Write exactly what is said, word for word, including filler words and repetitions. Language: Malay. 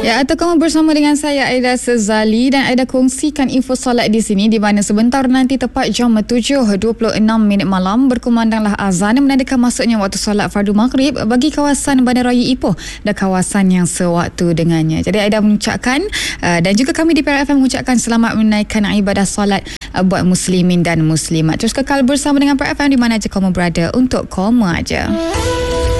Ya, atau kamu bersama dengan saya Aida Sezali dan Aida kongsikan info solat di sini, di mana sebentar nanti tepat jam tujuh dua puluh enam minit malam berkumandanglah azan menandakan masuknya waktu solat fardu maghrib bagi kawasan Bandaraya Ipoh dan kawasan yang sewaktu dengannya. Jadi Aida mengucapkan uh, dan juga kami di P R F M mengucapkan selamat menaikkan ibadah solat uh, buat muslimin dan muslimat. Terus kekal bersama dengan P R F M di mana aja kamu berada untuk koma aja.